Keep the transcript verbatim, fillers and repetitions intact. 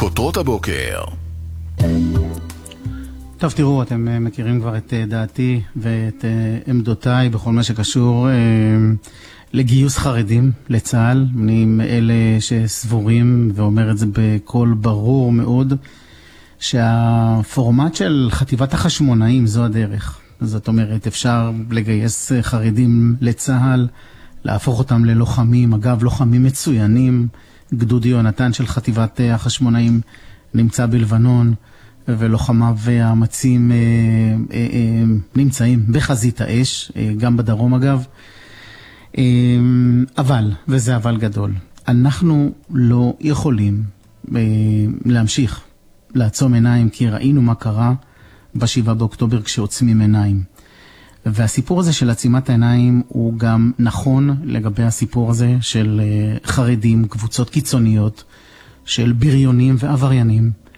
כותרות הבוקר. טוב, תראו, אתם מכירים כבר את דעתי ואת עמדותיי בכל מה שקשור לגיוס חרדים לצה"ל. אני מאלה שסבורים, ואומר את זה בקול ברור מאוד, שהפורמט של חטיבת החשמונאים זו הדרך. זאת אומרת, אפשר לגייס חרדים לצה"ל, להפוך אותם ללוחמים, אגב, לוחמים מצוינים. גדוד יונתן של חטיבת החשמונאים נמצא בלבנון, ולוחמיו והאמצים אה, אה, אה, נמצאים בחזית האש, אה, גם בדרום אגב. אה, אבל, וזה אבל גדול, אנחנו לא יכולים אה, להמשיך לעצום עיניים, כי ראינו מה קרה בשבעה באוקטובר כשעוצמים עיניים. והסיפור הזה של עצימת העיניים הוא גם נכון לגבי הסיפור הזה של חרדים, קבוצות קיצוניות, של בריונים ועבריינים,